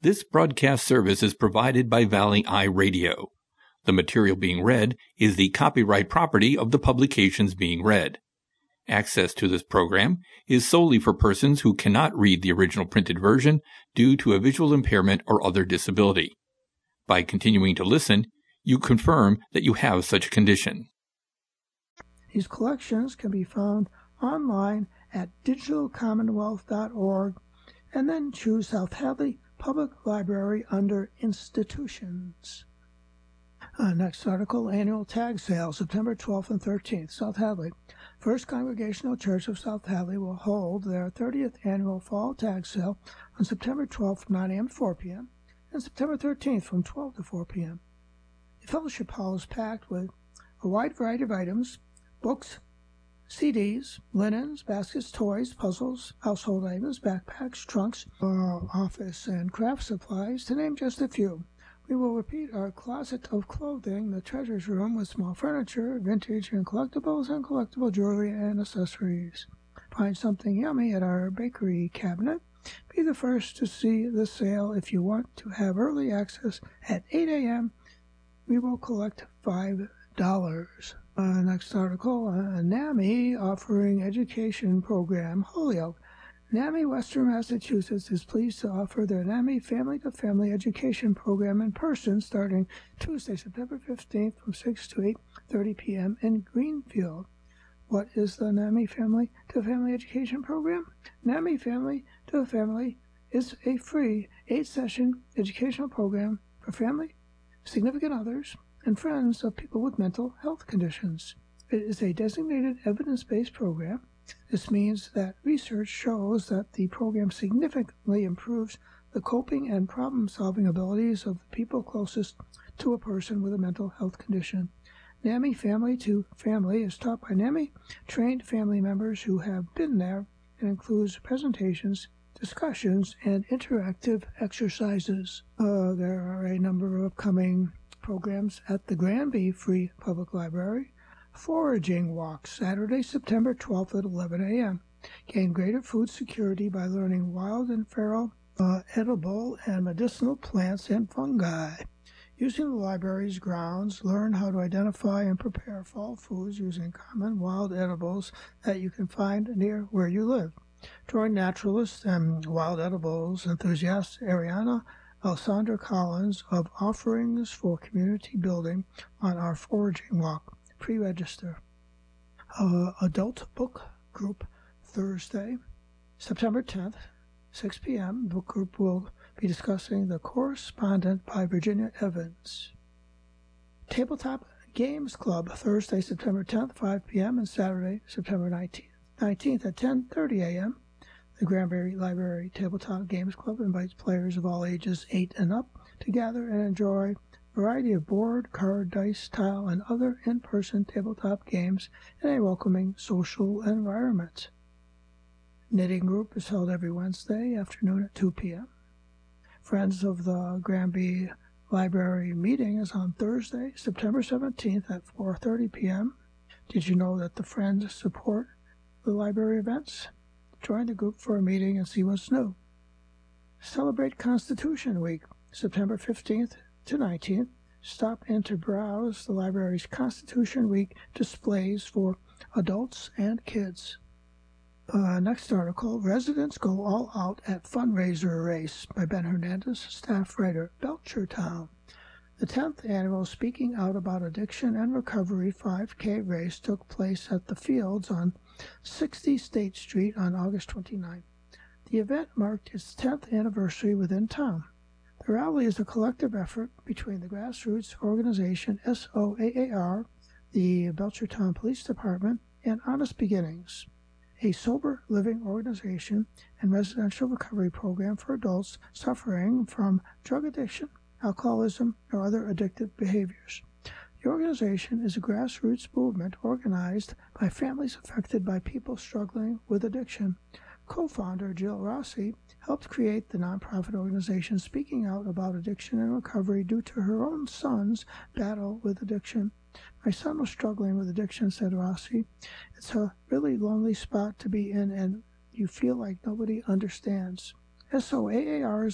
This broadcast service is provided by Valley Eye Radio. The material being read is the copyright property of the publications being read. Access to this program is solely for persons who cannot read the original printed version due to a visual impairment or other disability. By continuing to listen, you confirm that you have such a condition. These collections can be found online at digitalcommonwealth.org and then choose South Hadley Public Library under Institutions. Next article, Annual Tag Sale, September 12th and 13th, South Hadley. First Congregational Church of South Hadley will hold their 30th Annual Fall Tag Sale on September 12th from 9 a.m. to 4 p.m. and September 13th from 12 to 4 p.m. The fellowship hall is packed with a wide variety of items, books, CDs, linens, baskets, toys, puzzles, household items, backpacks, trunks, office and craft supplies, to name just a few. We will repeat our closet of clothing, the treasures room with small furniture, vintage and collectible jewelry and accessories. Find something yummy at our bakery cabinet. Be the first to see the sale. If you want to have early access at 8 a.m., we will collect $5. Next article, NAMI offering education program, Holyoke. NAMI Western Massachusetts is pleased to offer their NAMI family-to-family education program in person starting Tuesday, September 15th from 6 to 8:30 p.m. in Greenfield. What is the NAMI family-to-family education program? NAMI family-to-family is a free 8-session educational program for family, significant others, and friends of people with mental health conditions. It is a designated evidence-based program. This means that research shows that the program significantly improves the coping and problem-solving abilities of the people closest to a person with a mental health condition. NAMI Family to Family is taught by NAMI-trained family members who have been there and includes presentations, discussions, and interactive exercises. There are a number of upcoming programs at the Granby Free Public Library. Foraging Walk, Saturday, September 12th at 11 a.m. Gain greater food security by learning wild and feral, edible and medicinal plants and fungi. Using the library's grounds, learn how to identify and prepare fall foods using common wild edibles that you can find near where you live. Join naturalist and wild edibles enthusiast Ariana Alessandra Collins of Offerings for Community Building on our Foraging Walk. Pre-register. Adult Book Group, Thursday, September 10th, 6 p.m. The book group will be discussing The Correspondent by Virginia Evans. Tabletop Games Club, Thursday, September 10th, 5 p.m. and Saturday, September 19th at 10:30 a.m. The Granbury Library Tabletop Games Club invites players of all ages 8 and up to gather and enjoy a variety of board, card, dice, tile, and other in-person tabletop games in a welcoming social environment. Knitting group is held every Wednesday afternoon at 2 p.m. Friends of the Granby Library meeting is on Thursday, September 17th at 4:30 p.m. Did you know that the Friends support the library events? Join the group for a meeting and see what's new. Celebrate Constitution Week, September 15th to 19th. Stop in to browse the library's Constitution Week displays for adults and kids. Next article, Residents Go All Out at Fundraiser Race by Ben Hernandez, staff writer, Belchertown. The 10th annual Speaking Out About Addiction and Recovery 5K race took place at the Fields on 60 State Street on August 29. The event marked its 10th anniversary within town. The rally is a collective effort between the grassroots organization SOAAR, the Belchertown Police Department, and Honest Beginnings, a sober living organization and residential recovery program for adults suffering from drug addiction, alcoholism, or other addictive behaviors. The organization is a grassroots movement organized by families affected by people struggling with addiction. Co-founder Jill Rossi helped create the nonprofit organization Speaking Out About Addiction and Recovery due to her own son's battle with addiction. My son was struggling with addiction, said Rossi. It's a really lonely spot to be in, and you feel like nobody understands. SOAAR's